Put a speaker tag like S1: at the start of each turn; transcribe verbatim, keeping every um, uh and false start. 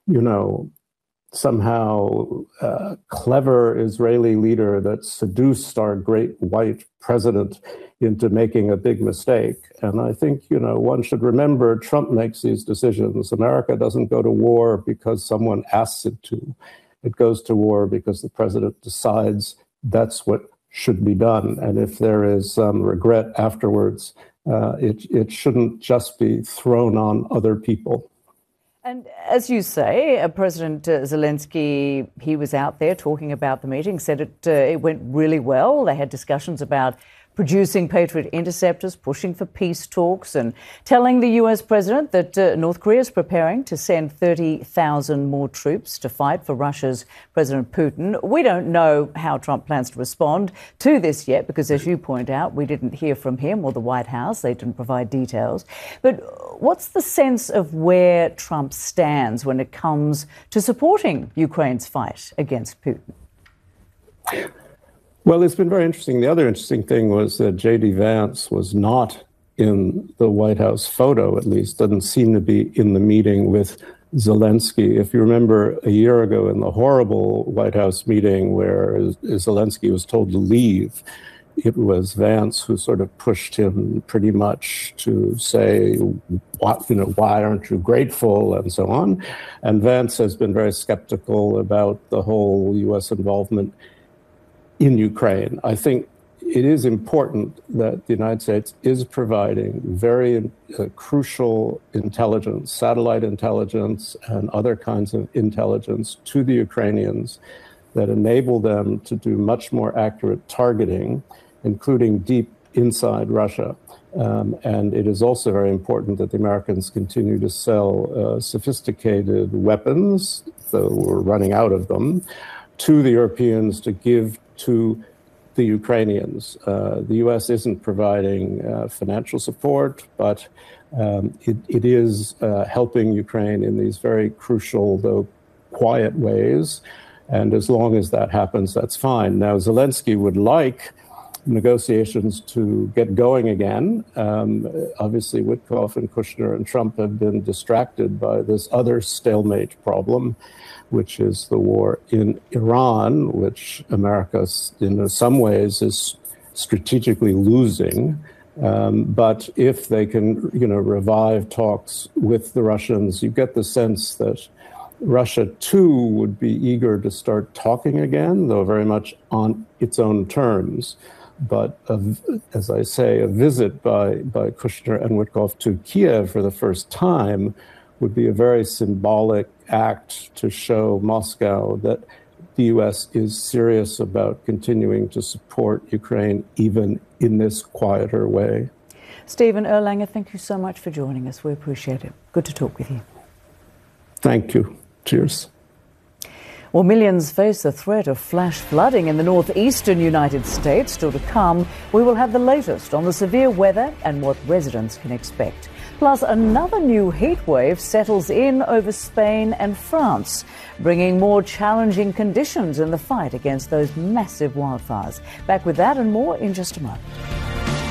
S1: you know, somehow uh, clever Israeli leader that seduced our great white president into making a big mistake. And I think, you know, one should remember Trump makes these decisions. America doesn't go to war because someone asks it to. It goes to war because the president decides that's what should be done. And if there is some regret afterwards, uh, it, it shouldn't just be thrown on other people.
S2: And as you say, uh, President uh, Zelensky, he was out there talking about the meeting, said it, uh, it went really well. They had discussions about producing Patriot interceptors, pushing for peace talks, and telling the U S president that uh, North Korea is preparing to send thirty thousand more troops to fight for Russia's President Putin. We don't know how Trump plans to respond to this yet, because, as you point out, we didn't hear from him or the White House. They didn't provide details. But what's the sense of where Trump stands when it comes to supporting Ukraine's fight against Putin?
S1: Well, it's been very interesting. The other interesting thing was that J D Vance was not in the White House photo, at least, doesn't seem to be in the meeting with Zelensky. If you remember a year ago in the horrible White House meeting where Zelensky was told to leave, it was Vance who sort of pushed him pretty much to say, what, you know, why aren't you grateful, and so on. And Vance has been very skeptical about the whole U S involvement in Ukraine. I think it is important that the United States is providing very uh, crucial intelligence, satellite intelligence and other kinds of intelligence to the Ukrainians that enable them to do much more accurate targeting, including deep inside Russia. Um, and it is also very important that the Americans continue to sell uh, sophisticated weapons, though we're running out of them, to the Europeans to give to the Ukrainians. Uh, the U S isn't providing uh, financial support, but um, it, it is uh, helping Ukraine in these very crucial, though quiet ways. And as long as that happens, that's fine. Now, Zelensky would like negotiations to get going again. Um, obviously, Witkoff and Kushner and Trump have been distracted by this other stalemate problem, which is the war in Iran, which America, in some ways, is strategically losing. Um, but if they can, you know, revive talks with the Russians, you get the sense that Russia, too, would be eager to start talking again, though very much on its own terms. But a, as I say, a visit by, by Kushner and Witkoff to Kiev for the first time would be a very symbolic act to show Moscow that the U S is serious about continuing to support Ukraine, even in this quieter way.
S2: Stephen Erlanger, thank you so much for joining us. We appreciate it. Good to talk with you.
S1: Thank you. Cheers.
S2: Well, millions face the threat of flash flooding in the northeastern United States. Still to come, we will have the latest on the severe weather and what residents can expect. Plus, another new heat wave settles in over Spain and France, bringing more challenging conditions in the fight against those massive wildfires. Back with that and more in just a moment.